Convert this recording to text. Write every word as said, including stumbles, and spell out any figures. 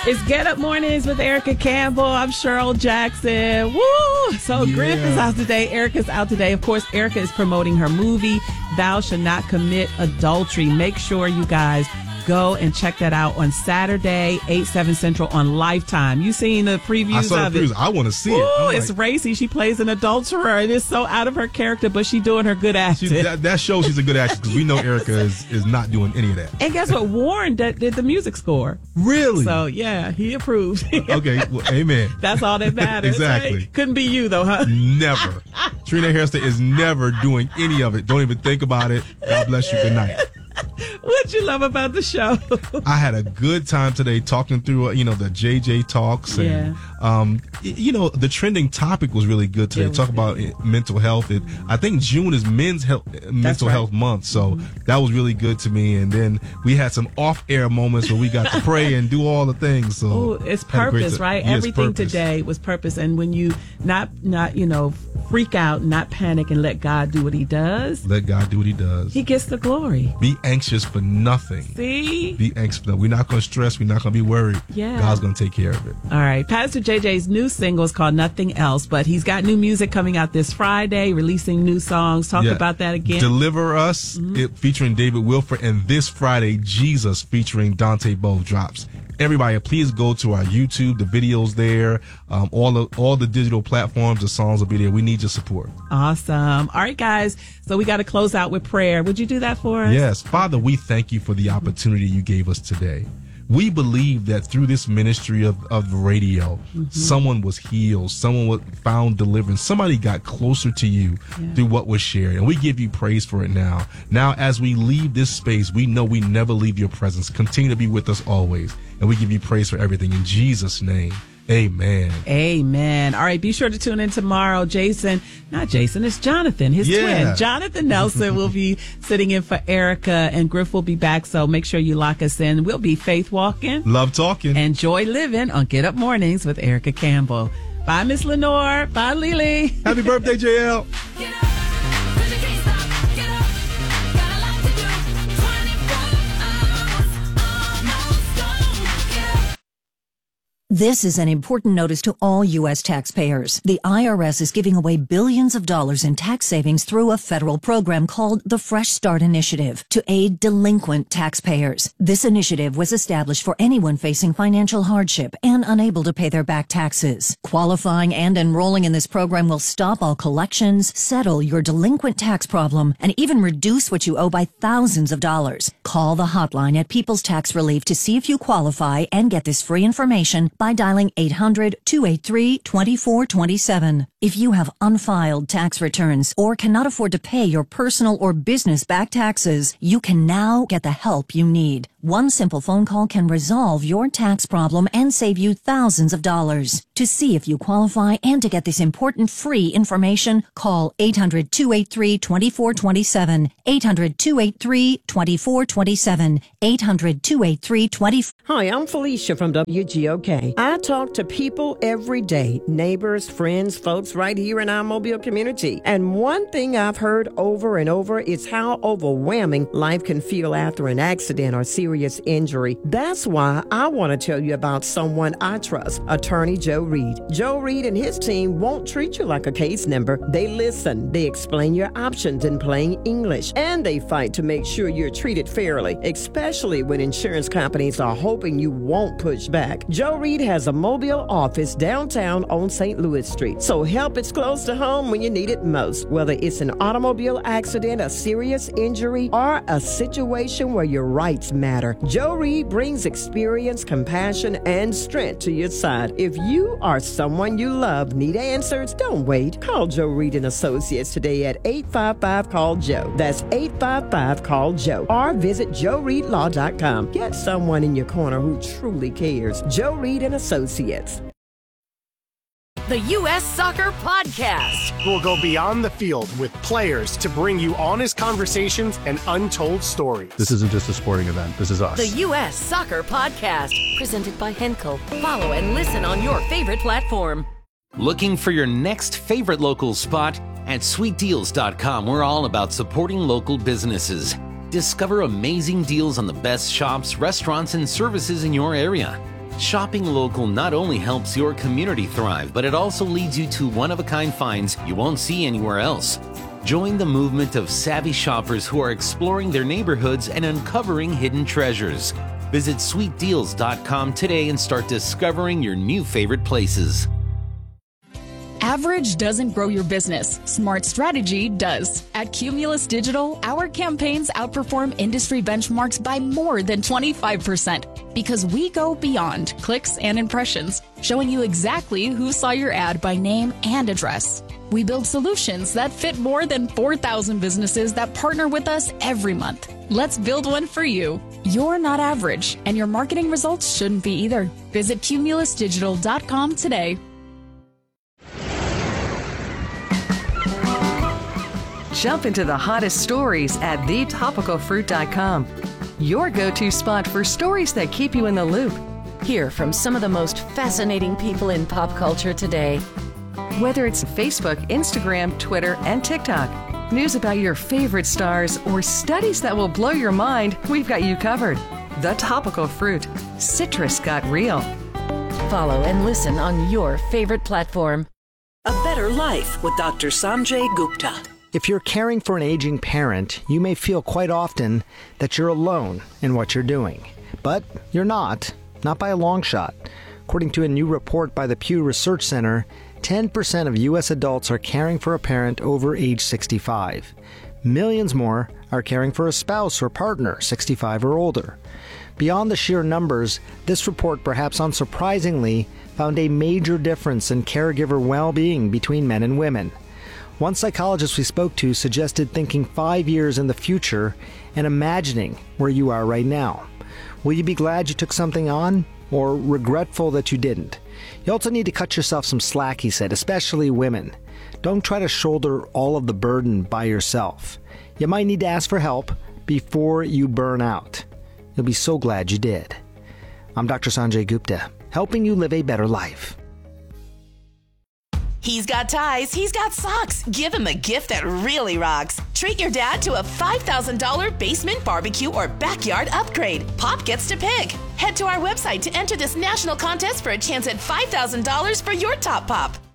It's Get Up Mornings with Erica Campbell. I'm Cheryl Jackson. Woo! So yeah. Griff is out today. Erica's out today. Of course, Erica is promoting her movie, Thou Shalt Not Commit Adultery. Make sure you guys go and check that out on Saturday, eight, seven Central on Lifetime. You seen the previews I saw of the previews. it? I want to see Ooh, it. I'm it's like, racy. She plays an adulterer. It is so out of her character, but she's doing her good acting. She, that, that shows she's a good actress because we know Erica is, is not doing any of that. And guess what? Warren did, did the music score. Really? So, yeah, he approved. Okay, well, amen. That's all that matters. Exactly. Right? Couldn't be you, though, huh? Never. Trina Hairston is never doing any of it. Don't even think about it. God bless you. Good night. What'd you love about the show? I had a good time today talking through, you know, the J J talks. And, yeah. um, you know, the trending topic was really good today. Talk about it, mental health. It, I think June is Men's health, Mental right. Health Month. So mm-hmm. that was really good to me. And then we had some off-air moments where we got to pray and do all the things. So oh, it's purpose, t- right? yes, Everything purpose. Today was purpose. And when you not, not, you know, freak out, not panic, and let God do what he does. Let God do what he does. He gets the glory. Be anxious for nothing. See? Be anxious for nothing. We're not going to stress. We're not going to be worried. Yeah. God's going to take care of it. All right. Pastor J J's new single is called Nothing Else, but he's got new music coming out this Friday, releasing new songs. Talk Yeah. about that again. Deliver Us, mm-hmm. it, featuring David Wilford, and this Friday, Jesus, featuring Dante Bowe drops. Everybody, please go to our YouTube. The videos there, um, all the all the digital platforms. The songs will be there. We need your support. Awesome. All right, guys. So we got to close out with prayer. Would you do that for us? Yes, Father, we thank you for the opportunity you gave us today. We believe that through this ministry of, of radio, mm-hmm. someone was healed, someone was found deliverance, somebody got closer to you yeah. through what was shared. And we give you praise for it now. Now, as we leave this space, we know we never leave your presence. Continue to be with us always. And we give you praise for everything. In Jesus' name, amen. Amen. All right, be sure to tune in tomorrow. Jason, not Jason, it's Jonathan, his yeah. twin. Jonathan Nelson will be sitting in for Erica, and Griff will be back, so make sure you lock us in. We'll be faith walking. Love talking. And joy living on Get Up Mornings with Erica Campbell. Bye, Miss Lenore. Bye, Lily. Happy birthday, J L. Get up. This is an important notice to all U S taxpayers. The I R S is giving away billions of dollars in tax savings through a federal program called the Fresh Start Initiative to aid delinquent taxpayers. This initiative was established for anyone facing financial hardship and unable to pay their back taxes. Qualifying and enrolling in this program will stop all collections, settle your delinquent tax problem, and even reduce what you owe by thousands of dollars. Call the hotline at People's Tax Relief to see if you qualify and get this free information by dialing eight hundred, two eight three, two four two seven. If you have unfiled tax returns or cannot afford to pay your personal or business back taxes, you can now get the help you need. One simple phone call can resolve your tax problem and save you thousands of dollars. To see if you qualify and to get this important free information, call eight hundred, two eight three, two four two seven, eight hundred, two eight three, two four two seven, eight hundred, two eight three, two four two seven. Hi, I'm Felicia from W G O K. I talk to people every day, neighbors, friends, folks right here in our Mobile community. And one thing I've heard over and over is how overwhelming life can feel after an accident or serious injury. That's why I want to tell you about someone I trust, Attorney Joe Reed. Joe Reed and his team won't treat you like a case number. They listen, they explain your options in plain English, and they fight to make sure you're treated fairly, especially when insurance companies are hoping you won't push back. Joe Reed has a Mobile office downtown on Saint Louis Street, so help is close to home when you need it most. Whether it's an automobile accident, a serious injury, or a situation where your rights matter, Joe Reed brings experience, compassion, and strength to your side. If you or someone you love need answers, don't wait. Call Joe Reed and Associates today at eight five five, call Joe. That's eight five five, call Joe. Or visit joe reed law dot com. Get someone in your corner who truly cares. Joe Reed and Associates. The U S Soccer Podcast. We'll go beyond the field with players to bring you honest conversations and untold stories. This isn't just a sporting event. This is us. The U S Soccer Podcast. Presented by Henkel. Follow and listen on your favorite platform. Looking for your next favorite local spot? At sweet deals dot com, we're all about supporting local businesses. Discover amazing deals on the best shops, restaurants, and services in your area. Shopping local not only helps your community thrive, but it also leads you to one-of-a-kind finds you won't see anywhere else. Join the movement of savvy shoppers who are exploring their neighborhoods and uncovering hidden treasures. Visit sweet deals dot com today and start discovering your new favorite places. Average doesn't grow your business. Smart strategy does. At Cumulus Digital, our campaigns outperform industry benchmarks by more than twenty-five percent because we go beyond clicks and impressions, showing you exactly who saw your ad by name and address. We build solutions that fit more than four thousand businesses that partner with us every month. Let's build one for you. You're not average, and your marketing results shouldn't be either. Visit cumulus digital dot com today. Jump into the hottest stories at the topical fruit dot com. Your go-to spot for stories that keep you in the loop. Hear from some of the most fascinating people in pop culture today. Whether it's Facebook, Instagram, Twitter, and TikTok, news about your favorite stars, or studies that will blow your mind, we've got you covered. The Topical Fruit. Citrus got real. Follow and listen on your favorite platform. A Better Life with Doctor Sanjay Gupta. If you're caring for an aging parent, you may feel quite often that you're alone in what you're doing. But you're not, not by a long shot. According to a new report by the Pew Research Center, ten percent of U S adults are caring for a parent over age sixty-five. Millions more are caring for a spouse or partner sixty-five or older. Beyond the sheer numbers, this report, perhaps unsurprisingly, found a major difference in caregiver well-being between men and women. One psychologist we spoke to suggested thinking five years in the future and imagining where you are right now. Will you be glad you took something on, or regretful that you didn't? You also need to cut yourself some slack, he said, especially women. Don't try to shoulder all of the burden by yourself. You might need to ask for help before you burn out. You'll be so glad you did. I'm Doctor Sanjay Gupta, helping you live a better life. He's got ties, he's got socks. Give him a gift that really rocks. Treat your dad to a five thousand dollars basement barbecue or backyard upgrade. Pop gets to pick. Head to our website to enter this national contest for a chance at five thousand dollars for your top pop.